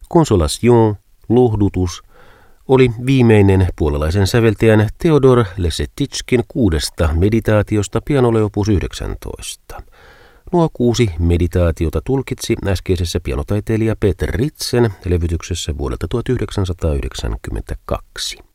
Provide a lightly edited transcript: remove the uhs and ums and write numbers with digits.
Consolation, lohdutus, oli viimeinen puolalaisen säveltäjän Theodor Lesetitskin 6 meditaatiosta pianolle opus 19. Nuo 6 meditaatiota tulkitsi äskeisessä pianotaiteilija Peter Ritzen levytyksessä vuodelta 1992.